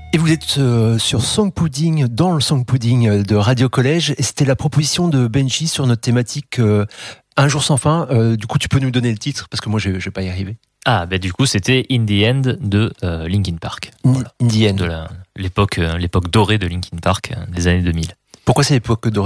Et vous êtes sur Song Pudding, dans le Song Pudding de Radio Collège, et c'était la proposition de Benji sur notre thématique Un jour sans fin. Du coup, tu peux nous donner le titre, parce que moi, je vais pas y arriver. Ah, du coup, c'était In the End de Linkin Park. Voilà. In the End. De l'époque dorée de Linkin Park, des années 2000. Pourquoi c'est l'époque dorée ?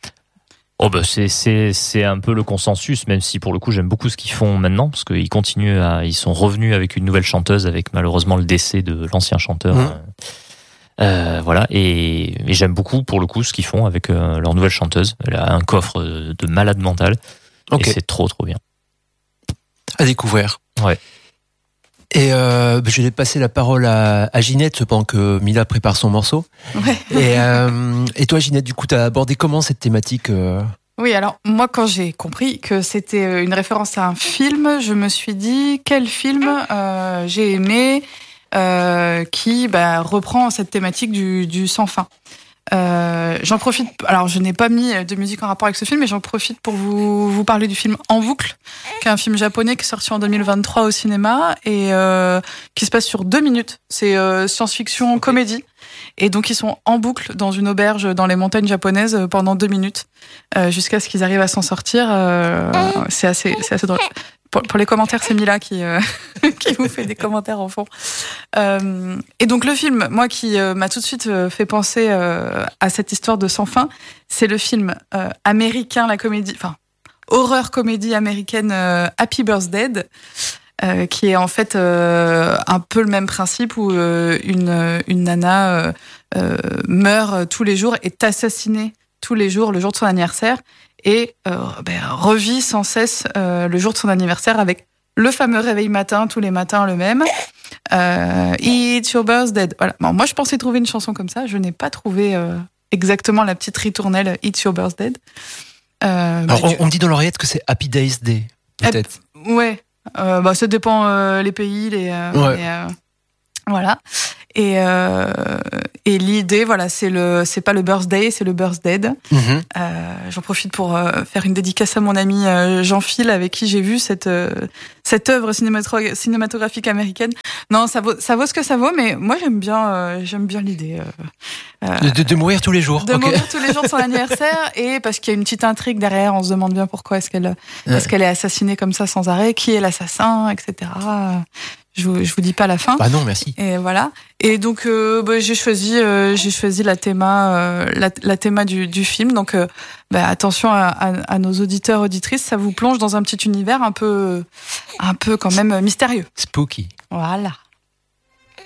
C'est un peu le consensus, même si pour le coup j'aime beaucoup ce qu'ils font maintenant, parce qu'ils ils sont revenus avec une nouvelle chanteuse, avec malheureusement le décès de l'ancien chanteur. Voilà, et j'aime beaucoup pour le coup ce qu'ils font avec leur nouvelle chanteuse. Elle a un coffre de malade mental, et c'est trop bien. À découvrir. Ouais. Et je vais passer la parole à Ginette pendant que Mila prépare son morceau. Ouais. Et toi, Ginette, du coup, t'as abordé comment cette thématique Oui, alors moi, quand j'ai compris que c'était une référence à un film, je me suis dit quel film j'ai aimé qui reprend cette thématique du sans fin. J'en profite, alors je n'ai pas mis de musique en rapport avec ce film, mais j'en profite pour vous parler du film En Boucle, qui est un film japonais qui est sorti en 2023 au cinéma et qui se passe sur 2 minutes. C'est science-fiction comédie. Et donc ils sont en boucle dans une auberge dans les montagnes japonaises pendant 2 minutes jusqu'à ce qu'ils arrivent à s'en sortir. C'est assez drôle. Pour les commentaires, c'est Mila qui vous fait des commentaires en fond. Et donc le film, moi qui m'a tout de suite fait penser à cette histoire de sans fin, c'est le film américain, la comédie, enfin horreur comédie américaine Happy Birthday, qui est en fait un peu le même principe où une nana meurt tous les jours, est assassinée tous les jours le jour de son anniversaire et revit sans cesse le jour de son anniversaire avec le fameux réveil matin, tous les matins le même. It's your birthday. Voilà. Bon, moi, je pensais trouver une chanson comme ça. Je n'ai pas trouvé exactement la petite ritournelle It's your birthday. Alors, on me dit dans l'oreillette que c'est Happy Days Day, peut-être. Ouais. Ça dépend les pays, voilà. Et l'idée, voilà, c'est pas le birthday, c'est le birthday. J'en profite pour faire une dédicace à mon ami Jean-Phil, avec qui j'ai vu cette œuvre cinématographique américaine. Non, ça vaut ce que ça vaut, mais moi j'aime bien l'idée. De mourir tous les jours. De mourir tous les jours de son anniversaire, et parce qu'il y a une petite intrigue derrière, on se demande bien pourquoi est-ce qu'elle est assassinée comme ça sans arrêt, qui est l'assassin, etc. Je vous dis pas la fin. Bah non, merci. Et voilà. Et donc j'ai choisi la théma du film. Donc attention à nos auditeurs auditrices, ça vous plonge dans un petit univers un peu quand même mystérieux. Spooky. Voilà.